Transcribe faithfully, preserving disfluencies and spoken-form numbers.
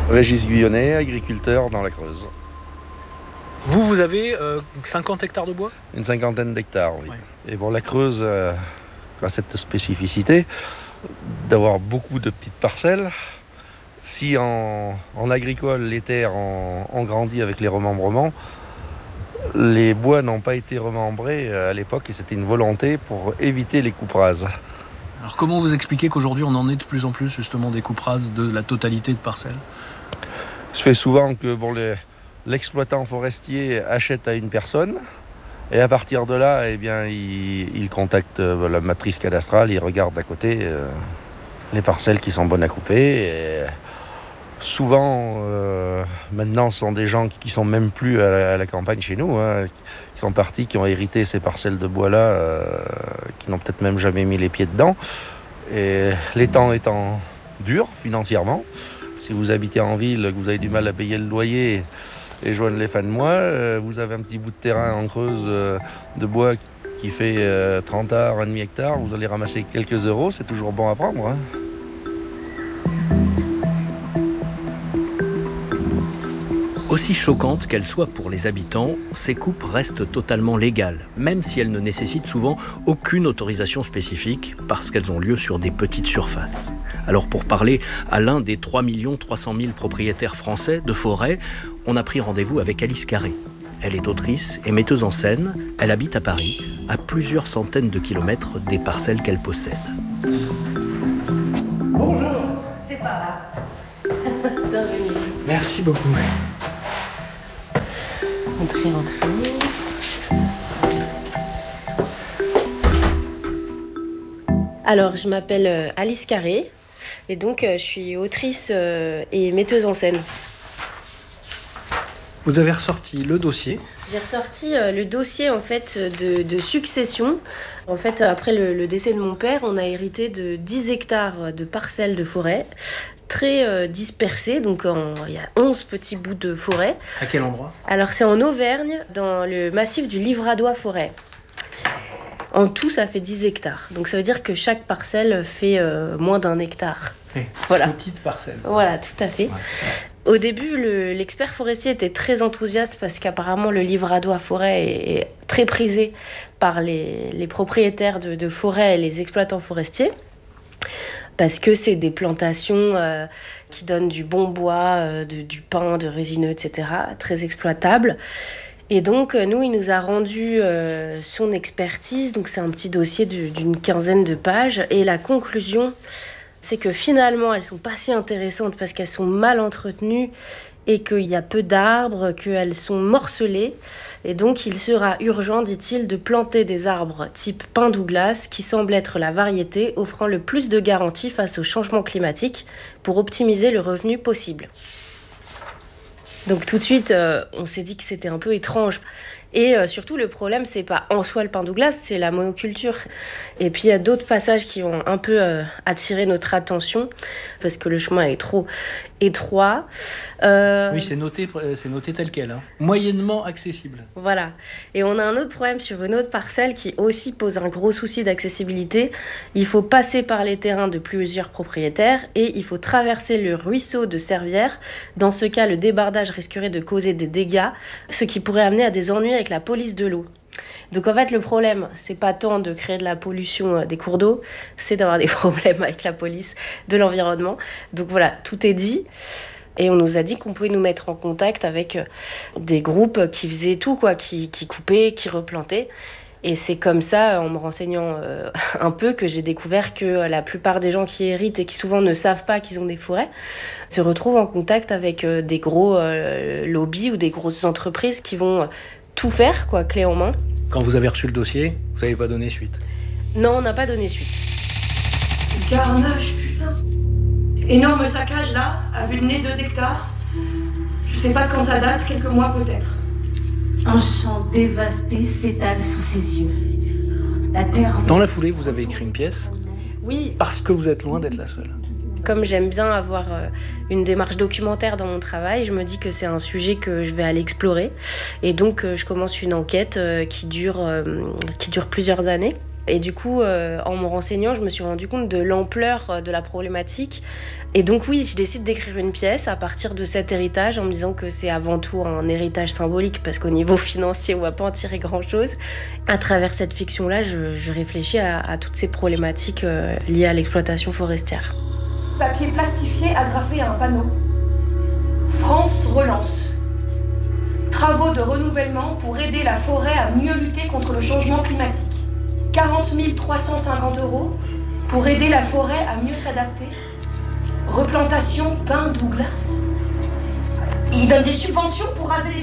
Régis Guyonnet, agriculteur dans la Creuse. Vous, vous avez euh, cinquante hectares de bois ? Une cinquantaine d'hectares, oui. Ouais. Et bon, la Creuse euh, a cette spécificité d'avoir beaucoup de petites parcelles. Si en, en agricole, les terres ont, ont grandi avec les remembrements, les bois n'ont pas été remembrés à l'époque et c'était une volonté pour éviter les coupes rases. Alors comment vous expliquez qu'aujourd'hui on en est de plus en plus justement des coupes rases de la totalité de parcelles ? Il se fait souvent que bon, les, l'exploitant forestier achète à une personne et à partir de là, eh bien, il, il contacte la matrice cadastrale, il regarde à côté euh, les parcelles qui sont bonnes à couper. Et souvent, euh, maintenant, ce sont des gens qui sont même plus à la, à la campagne chez nous, hein, qui sont partis, qui ont hérité ces parcelles de bois-là, euh, qui n'ont peut-être même jamais mis les pieds dedans. Et les temps étant durs financièrement, si vous habitez en ville, que vous avez du mal à payer le loyer et joindre les fins de mois, euh, vous avez un petit bout de terrain en Creuse euh, de bois qui fait euh, trente arts, un demi-hectare, vous allez ramasser quelques euros, c'est toujours bon à prendre, hein. Aussi choquantes qu'elles soient pour les habitants, ces coupes restent totalement légales, même si elles ne nécessitent souvent aucune autorisation spécifique, parce qu'elles ont lieu sur des petites surfaces. Alors pour parler à l'un des trois millions trois cent mille propriétaires français de forêt, on a pris rendez-vous avec Alice Carré. Elle est autrice et metteuse en scène, elle habite à Paris, à plusieurs centaines de kilomètres des parcelles qu'elle possède. Bonjour. C'est pas là. Bienvenue. Merci beaucoup. Entrez, entrez. Alors, je m'appelle Alice Carré et donc je suis autrice et metteuse en scène. Vous avez ressorti le dossier. J'ai ressorti le dossier en fait de, de succession. En fait, après le, le décès de mon père, on a hérité de dix hectares de parcelles de forêt très euh, dispersées. Donc, en, il y a onze petits bouts de forêt. À quel endroit ? Alors, c'est en Auvergne, dans le massif du Livradois-Forêt. En tout, ça fait dix hectares. Donc, ça veut dire que chaque parcelle fait euh, moins d'un hectare. Oui, voilà. Petite parcelle. Voilà, tout à fait. Ouais. Au début, le, l'expert forestier était très enthousiaste parce qu'apparemment, le Livradois-Forêt est, est très prisé par les, les propriétaires de, de forêts et les exploitants forestiers. Parce que c'est des plantations euh, qui donnent du bon bois, euh, de, du pin, de résineux, et cetera, très exploitables. Et donc, nous, il nous a rendu euh, son expertise. Donc, c'est un petit dossier de, d'une quinzaine de pages. Et la conclusion, c'est que finalement, elles ne sont pas si intéressantes parce qu'elles sont mal entretenues et qu'il y a peu d'arbres, qu'elles sont morcelées. Et donc, il sera urgent, dit-il, de planter des arbres type pin Douglas, qui semble être la variété offrant le plus de garanties face au changement climatique pour optimiser le revenu possible. Donc tout de suite, euh, on s'est dit que c'était un peu étrange. Et euh, surtout, le problème, c'est pas en soi le pin Douglas, c'est la monoculture. Et puis, il y a d'autres passages qui ont un peu euh, attiré notre attention, parce que le chemin est trop étroit. Euh... Oui, c'est noté, c'est noté tel quel, hein. Moyennement accessible. Voilà. Et on a un autre problème sur une autre parcelle qui aussi pose un gros souci d'accessibilité. Il faut passer par les terrains de plusieurs propriétaires et il faut traverser le ruisseau de Servières. Dans ce cas, le débardage risquerait de causer des dégâts, ce qui pourrait amener à des ennuis avec la police de l'eau. Donc en fait, le problème, c'est pas tant de créer de la pollution des cours d'eau, c'est d'avoir des problèmes avec la police de l'environnement. Donc voilà, tout est dit. Et on nous a dit qu'on pouvait nous mettre en contact avec des groupes qui faisaient tout, quoi, qui, qui coupaient, qui replantaient. Et c'est comme ça, en me renseignant euh, un peu, que j'ai découvert que la plupart des gens qui héritent et qui souvent ne savent pas qu'ils ont des forêts se retrouvent en contact avec euh, des gros euh, lobbies ou des grosses entreprises qui vont euh, tout faire, quoi, clé en main. Quand vous avez reçu le dossier, vous n'avez pas donné suite ? Non, on n'a pas donné suite. Carnage, putain. Énorme saccage là, à vue de nez, deux hectares. Je sais pas de quand ça date, quelques mois peut-être. Un champ dévasté s'étale sous ses yeux. La terre... Dans la foulée, vous avez écrit une pièce ? Oui. Parce que vous êtes loin d'être la seule. Comme j'aime bien avoir une démarche documentaire dans mon travail, je me dis que c'est un sujet que je vais aller explorer. Et donc, je commence une enquête qui dure, qui dure plusieurs années. Et du coup, euh, en me renseignant, je me suis rendu compte de l'ampleur de la problématique. Et donc oui, je décide d'écrire une pièce à partir de cet héritage, en me disant que c'est avant tout un héritage symbolique, parce qu'au niveau financier, on ne va pas en tirer grand-chose. À travers cette fiction-là, je, je réfléchis à, à toutes ces problématiques euh, liées à l'exploitation forestière. Papier plastifié agrafé à un panneau. France relance. Travaux de renouvellement pour aider la forêt à mieux lutter contre le changement climatique. quarante mille trois cent cinquante euros pour aider la forêt à mieux s'adapter. Replantation pin Douglas. Il donne des subventions pour raser les forêts ?